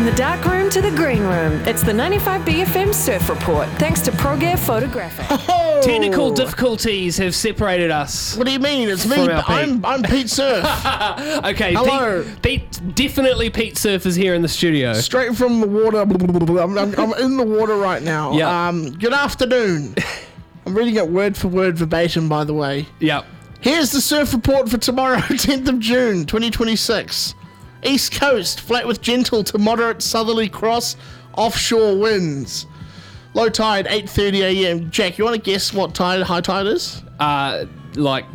From the dark room to the green room, it's the 95BFM Surf Report, thanks to ProGear Photographic. Oh! Technical difficulties have separated us. What do you mean? It's me. From our Pete. I'm Pete Surf. Okay, Hello. Definitely Pete Surf is here in the studio. Straight from the water. I'm in the water right now. Yeah. Good afternoon. I'm reading it word for word verbatim, by the way. Yep. Here's the surf report for tomorrow, 10th of June, 2026. East coast, flat with gentle to moderate southerly cross, offshore winds. Low tide, 8:30 a.m. Jack, you want to guess what high tide is? Like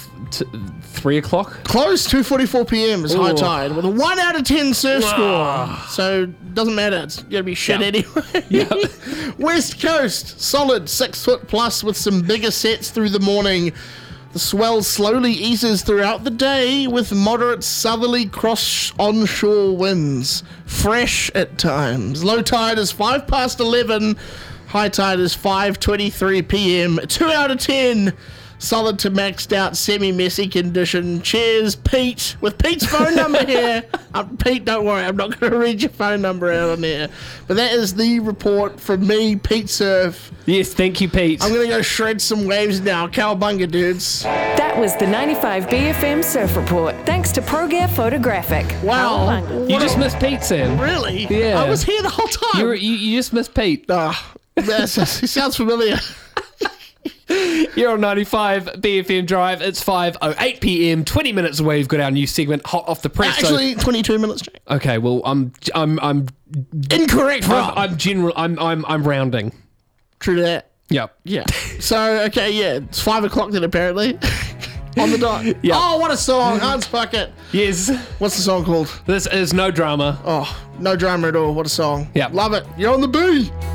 3 o'clock? Close, 2:44 p.m. is high Ooh. tide with a 1 out of 10 surf score. So, doesn't matter. It's going to be shit anyway. Yep. West coast, solid 6 foot plus with some bigger sets through the morning. The swell slowly eases throughout the day with moderate southerly cross onshore winds. Fresh at times. Low tide is 5 past 11. High tide is 5:23 p.m. 2 out of 10. Solid to maxed out semi-messy condition. Cheers, Pete. With Pete's phone number here. Pete, don't worry. I'm not going to read your phone number out on there. But that is the report from me, Pete Surf. Yes, thank you, Pete. I'm going to go shred some waves now. Cowabunga, dudes. That was the 95BFM Surf Report, thanks to ProGear Photographic. Wow. Cowabunga. You just missed Pete, Sam. Really? Yeah. I was here the whole time. You just missed Pete. He sounds familiar. You're on 95 BFM Drive. It's 5:08 p.m. 20 minutes away. We've got our new segment, Hot Off the Press. Actually, 22 minutes, Jack. Okay, well, I'm Incorrect, Rob. I'm rounding. True to that. Yep. Yeah. So, okay, yeah. It's 5 o'clock then, apparently. On the dot. Yeah. Oh, what a song. Hans Bucket. Yes. What's the song called? This is No Drama. Oh, no drama at all. What a song. Yep. Love it. You're on the B.